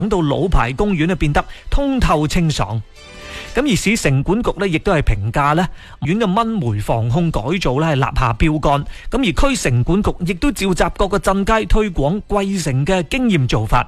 等到老牌公園變得通透清爽。咁而市城管局亦都係評價咧園嘅蚊媒防控改造咧係立下標杆。咁而區城管局亦都召集各個鎮街推廣貴城嘅經驗做法。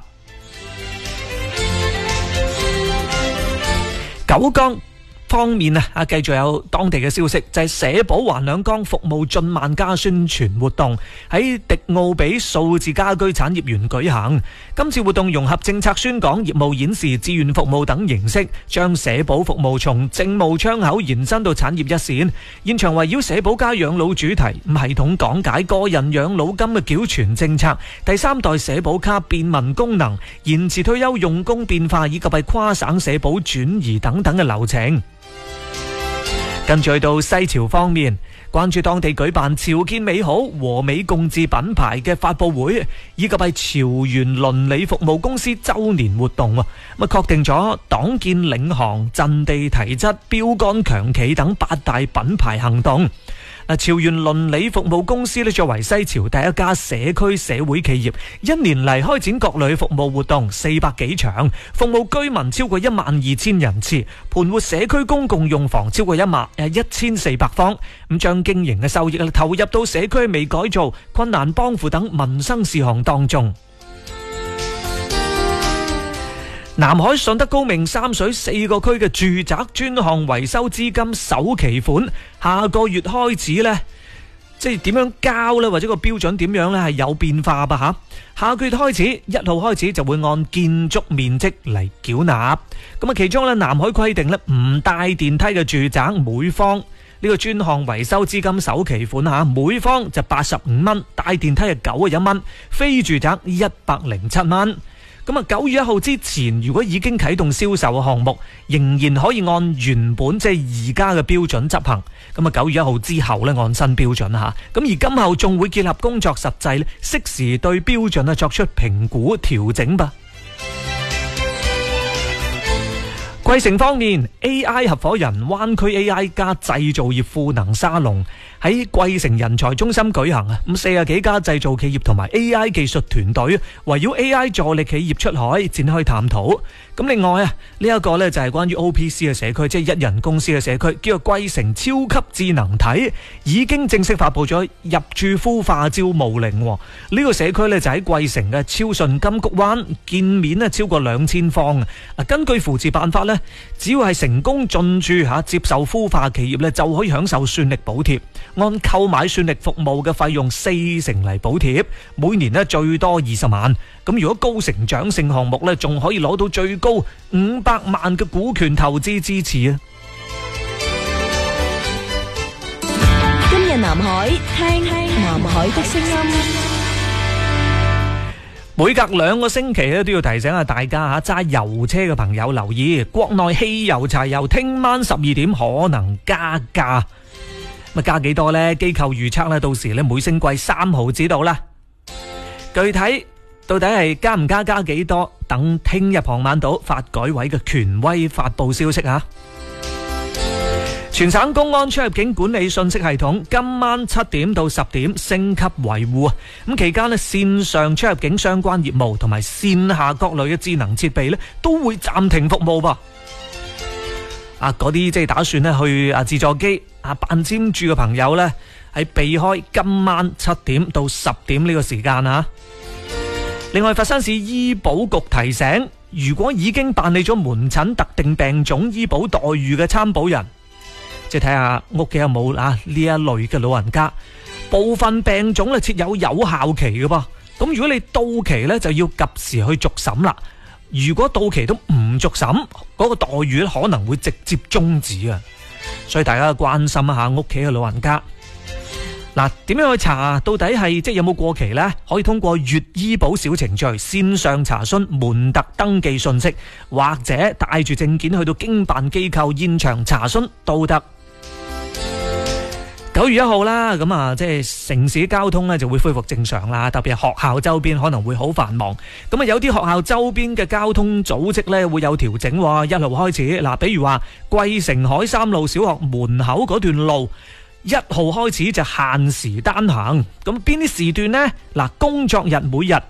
九江方面啊，繼續有當地嘅消息，就係社保環兩江服務進萬家宣傳活動喺迪奧比數字家居產業園舉行。今次活動融合政策宣講、業務演示、志願服務等形式，將社保服務從政務窗口延伸到產業一線。現場圍繞社保加養老主題，系統講解個人養老金嘅繳存政策、第三代社保卡便民功能、延遲退休用工變化以及係跨省社保轉移等等嘅流程。跟住去到西樵方面，關注當地舉辦潮建美好和美共治品牌嘅發佈會，以及係潮園鄰里服務公司周年活動啊，確定咗黨建領航、陣地提質、標杆強企等8大品牌行動。潮園鄰里服務公司作為西樵第一家社區社會企業，一年嚟開展各類服務活動400幾場，服務居民超過12000人次，盤活社區公共用房超過1400方，咁將經營嘅收益投入到社區未改造、困難幫扶等民生事項當中。南海順德高明三水4個區嘅住宅專項維修資金首期款下個月開始呢，即係點樣交呢？或者個標準點樣呢？係有變化吧吓。下個月開始1號開始就會按建築面積嚟繳納。咁啊，其中呢，南海規定呢，唔帶電梯嘅住宅每方呢個專項維修資金首期款吓，每方就85蚊，帶電梯係91蚊，非住宅107蚊。咁啊，9月1號之前，如果已經啟動銷售嘅項目，仍然可以按原本即係而家嘅標準執行。咁啊，9月1號之後咧，按新標準吓。咁而今後仲會結合工作實際咧，適時對標準作出評估調整吧。貴城方面 ，AI 合夥人灣區 AI 加製造業賦能沙龍喺貴城人才中心舉行啊！咁40幾家製造企業同埋 AI 技術團隊圍繞 AI 助力企業出海展開探討。咁另外啊，呢一個呢就係關於 OPC 嘅社區，即係一人公司嘅社區，叫做貴城超級智能體，已經正式發佈咗入駐孵化招募令。呢個社區呢就喺貴城嘅超順金菊灣，建面呢超過2000方啊！根據扶持辦法呢，只要係成功進駐接受孵化企業呢，就可以享受算力補貼，按購買算力服務嘅費用40%嚟補貼，每年呢最多20萬。咁如果高成長性項目呢，仲可以攞到最高500萬嘅股權投資支持啊！ 今日南海聽南海的聲音。 每隔2個星期咧都要提醒下大家揸油車嘅朋友留意，國內汽油柴油聽晚12點可能加價。咁加幾多呢？機構預測到時每升貴3毫子到啦。具體到底係加唔加幾多？等聽日傍晚到發改委嘅權威發佈消息啊！全省公安出入境管理信息系統今晚7點到10點升級維護啊！咁期間線上出入境相關業務同埋線下各類嘅智能設備都會暫停服務噃。嗰啲即係打算去自助機辦簽注嘅朋友係避開今晚7點到10點呢個時間啊！另外，佛山市醫保局提醒，如果已經辦理咗門診特定病種醫保待遇嘅參保人，即係睇下屋企有冇呢一類嘅老人家，部分病種設有有效期嘅噃。咁如果你到期就要及時去續審啦。如果到期都唔續審，嗰個待遇可能會直接終止啊！所以大家關心一下屋企嘅老人家。點樣去查到底係即係有冇過期呢？可以通過粵醫保小程序線上查詢門特登記信息，或者帶住證件去到經辦機構現場查詢都得。9月1號啦，咁即係城市交通就會恢復正常啦，特別係學校周邊可能會好繁忙。咁有啲學校周邊嘅交通組織會有調整喎。1號開始，比如話貴城海三路小學門口嗰段路，1號開始就限時單行。咁邊啲時段呢？工作日每日